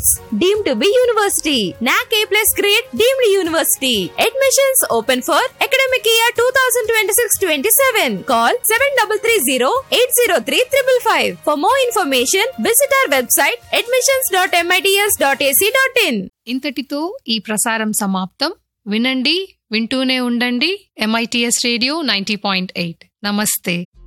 MITS deemed to be university. NAC A+ grade deemed university. Admissions open for academic year 2026-27. Call 7330-803-555. For more information, visit our website admissions.mits.ac.in. ఇంతటితో ఈ ప్రసారం సమాప్తం. వినండి, వింటూనే ఉండండి. MITS radio 90.8. నమస్తే.